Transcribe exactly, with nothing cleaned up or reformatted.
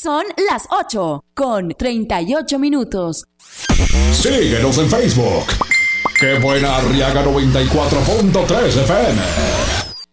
Son las ocho con treinta y ocho minutos. Síguenos en Facebook. ¡Qué buena! Arriaga noventa y cuatro punto tres F M.